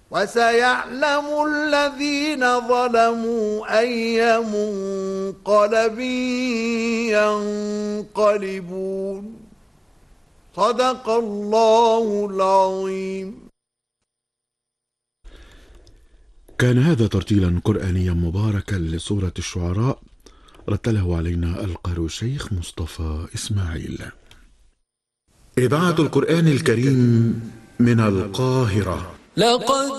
وسيعلم الذين ظلموا أي منقلب ينقلبون. صدق الله العظيم. كان هذا ترتيلا قرآنيا مباركا لسورة الشعراء، رتله علينا القارئ الشيخ مصطفى إسماعيل. إذاعة القرآن الكريم من القاهرة. لقد